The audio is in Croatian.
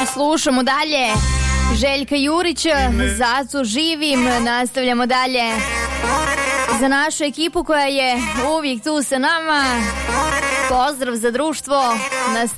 Slušamo dalje Željka Jurića, Zacu živim. Nastavljamo dalje za našu ekipu koja je uvijek tu sa nama. Pozdrav za društvo na